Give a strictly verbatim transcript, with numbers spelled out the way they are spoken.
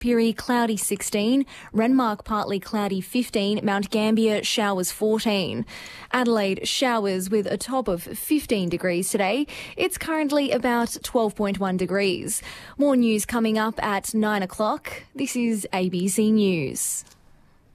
Piri, cloudy sixteen, Renmark partly cloudy fifteen, Mount Gambier showers fourteen. Adelaide showers with a top of fifteen degrees today. It's currently about twelve point one degrees. More news coming up at nine o'clock. This is A B C News.